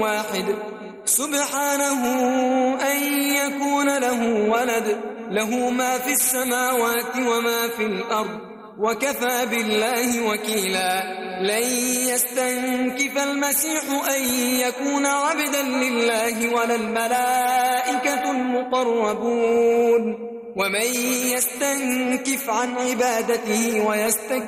واحد سبحانه أن يكون له ولد له ما في السماوات وما في الأرض وكفى بالله وكيلا لن يستنكف المسيح أن يكون عبدا لله ولا الملائكة المقربون ومن يستنكف عن عبادته ويستكبر